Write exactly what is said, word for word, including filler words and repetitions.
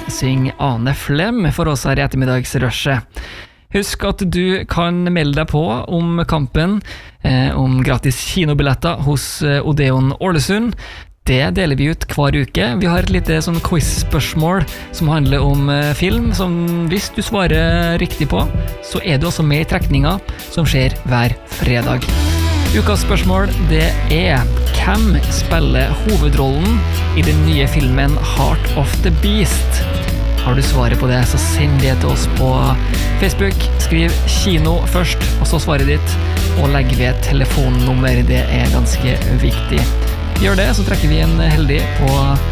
synger Ane Flem for oss her i ettermiddagsrushet. Husk at du kan melde deg på om kampen, eh, om gratis kinobilletter hos eh, Odeon Ålesund. Det deler vi ut hver uke. Vi har et lite sånn quiz-spørsmål som handler om eh, film, som hvis du svarer riktig på, så er du også med i trekninga som skjer hver fredag. Ukas spørsmål, det er: hvem spiller hovedrollen i den nye filmen Heart of the Beast? Har du svaret på det, så send det til oss på Facebook. Skriv kino først, og så svaret ditt, og legg ved telefonnummer. Det er ganske viktig. Gjør det, så trekker vi en heldig på